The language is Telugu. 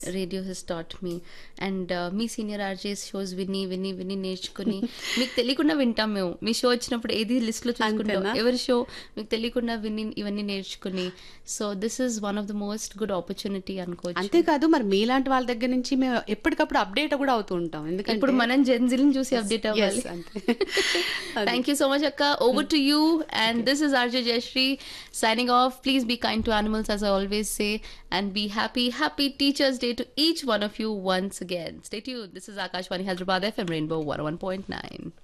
Radio Hess taught me. And me senior RJs shows విని విని విని నేర్చుకుని మీకు తెలియకుండా వింటాం మేము. మీ షో వచ్చినప్పుడు ఏది లిస్ట్లో చూసుకుంటాం, అంతేనా? ఎవరి షో మీకు తెలియకుండా విని ఇవన్నీ నేర్చుకుని. So this is one of the most good opportunity అనుకోవచ్చు. అంతేకాదు మరి మీలాంటి వాళ్ళ దగ్గర నుంచి మేము ఎప్పటికప్పుడు అప్డేట్ కూడా అవుతూ ఉంటాం. ఎందుకంటే ఇప్పుడు మనం జెన్జిల్ని చూసి అప్డేట్ అవ్వాలి. Yes, అంతే. Thank you so much, Akka. Over to you. And this is RJ Jayashree signing off. Please be kind to animals, as I always say, and be happy. Happy Teachers' Day to each one of you once again. Stay tuned. This is Akashwani Hyderabad FM Rainbow 101.9.